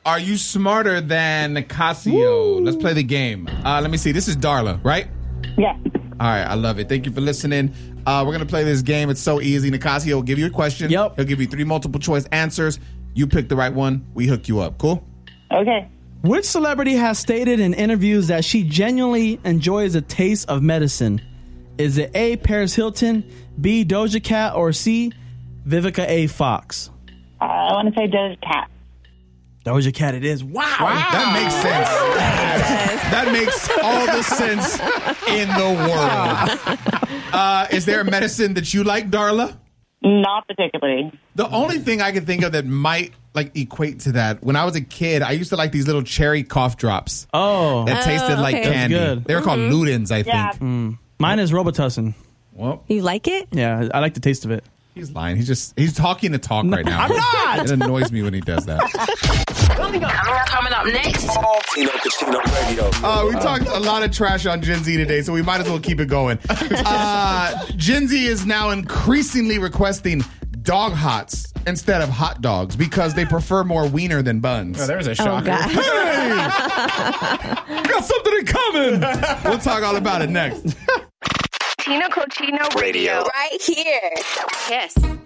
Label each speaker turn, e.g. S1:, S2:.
S1: Are you smarter than Nicasio? Let's play the game. Let me see. This is Darla, right?
S2: Yeah.
S1: All right, I love it. Thank you for listening. We're going to play this game. It's so easy. Nicasio will give you a question.
S3: Yep.
S1: He'll give you 3 multiple choice answers. You pick the right one. We hook you up. Cool?
S2: Okay.
S3: Which celebrity has stated in interviews that she genuinely enjoys the taste of medicine? Is it A, Paris Hilton, B, Doja Cat, or C, Vivica A. Fox?
S2: I want to say Doja Cat.
S3: Doja Cat it is. Wow.
S1: That makes sense. That makes all the sense in the world. Is there a medicine that you like, Darla?
S2: Not particularly.
S1: The only thing I can think of that might equate to that, when I was a kid, I used to like these little cherry cough drops.
S3: Oh.
S1: That tasted like
S4: okay.
S1: candy.
S3: That's good.
S1: They were called Ludens, I
S2: Yeah.
S1: think.
S3: Mine is Robitussin.
S1: Well,
S4: You like it?
S3: Yeah, I like the taste of it.
S1: he's lying. He's talking to talk right now.
S3: I'm not!
S1: It annoys me when he does that.
S5: Coming up next.
S6: Tino Casino Radio.
S1: We talked a lot of trash on Gen Z today, so we might as well keep it going. Gen Z is now increasingly requesting dog hots instead of hot dogs because they prefer more wiener than buns.
S7: Oh, there's a shocker.
S4: God.
S1: Hey! Got something in common. We'll talk all about it next.
S5: Tino Cochino Radio.
S6: Radio.
S5: Right here. Kiss.